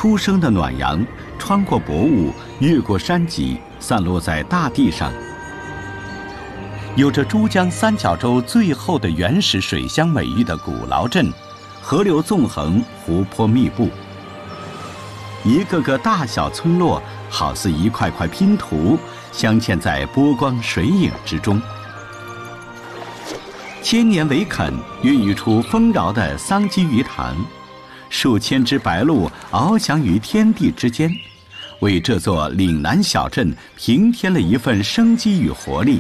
初升的暖阳，穿过薄雾，越过山脊，散落在大地上。有着珠江三角洲最后的原始水乡美誉的古劳镇，河流纵横，湖泊密布，一个个大小村落好似一块块拼图，镶嵌在波光水影之中。千年围垦孕育出丰饶的桑基鱼塘，数千只白鹭翱翔于天地之间，为这座岭南小镇平添了一份生机与活力。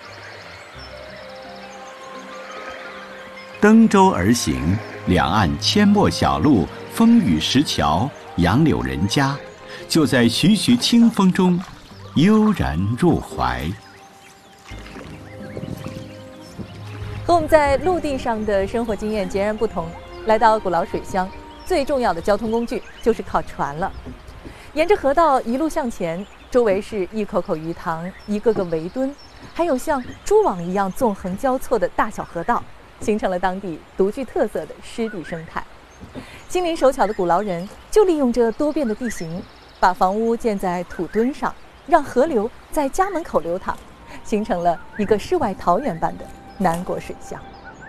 登舟而行，两岸阡陌小路，风雨石桥，杨柳人家，就在徐徐清风中悠然入怀。 和我们在陆地上的生活经验截然不同，来到古老水乡，最重要的交通工具就是靠船了。沿着河道一路向前，周围是一口口鱼塘，一个个围墩，还有像蛛网一样纵横交错的大小河道，形成了当地独具特色的湿地生态。心灵手巧的古劳人就利用这多变的地形，把房屋建在土墩上，让河流在家门口流淌，形成了一个世外桃源般的南国水乡。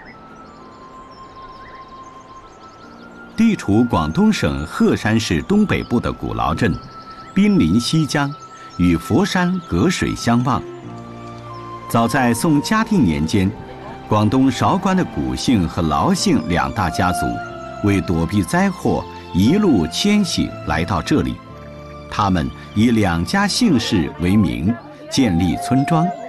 地处广东省鹤山市东北部的古劳镇，濒临西江，与佛山隔水相望。早在宋嘉定年间，广东韶关的古姓和劳姓两大家族为躲避灾祸，一路迁徙来到这里。他们以两家姓氏为名，建立村庄，